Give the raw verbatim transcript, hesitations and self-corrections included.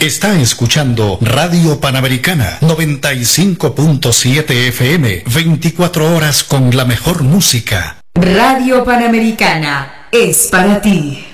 Está escuchando Radio Panamericana noventa y cinco punto siete F M, veinticuatro horas con la mejor música. Radio Panamericana es para ti.